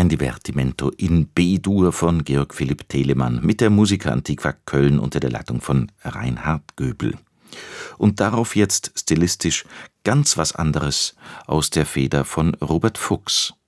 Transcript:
ein Divertimento in B-Dur von Georg Philipp Telemann mit der Musica Antiqua Köln unter der Leitung von Reinhard Göbel. Und darauf jetzt stilistisch ganz was anderes aus der Feder von Robert Fuchs.